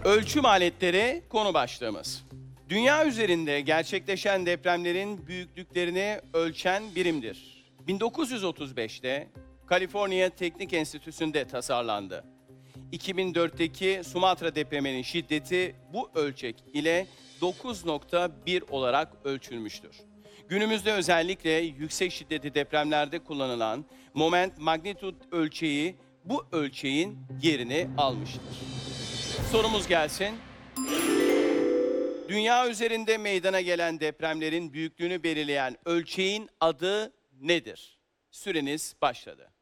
Ölçüm aletleri konu başlığımız. Dünya üzerinde gerçekleşen depremlerin büyüklüklerini ölçen birimdir. 1935'te Kaliforniya Teknik Enstitüsü'nde tasarlandı. 2004'teki Sumatra depreminin şiddeti bu ölçek ile 9,1 olarak ölçülmüştür. Günümüzde özellikle yüksek şiddetli depremlerde kullanılan Moment Magnitude ölçeği bu ölçeğin yerini almıştır. Sorumuz gelsin. Dünya üzerinde meydana gelen depremlerin büyüklüğünü belirleyen ölçeğin adı nedir? Süreniz başladı.